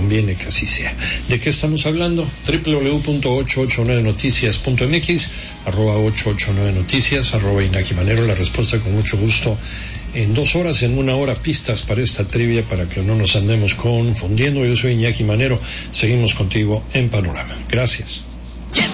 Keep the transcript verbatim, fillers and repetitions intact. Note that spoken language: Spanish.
conviene que así sea. ¿De qué estamos hablando? doble u doble u doble u punto ochocientos ochenta y nueve noticias punto m x, arroba ochocientos ochenta y nueve noticias, arroba Iñaki Manero. La respuesta con mucho gusto en dos horas, en una hora, pistas para esta trivia para que no nos andemos confundiendo. Yo soy Iñaki Manero, seguimos contigo en Panorama. Gracias.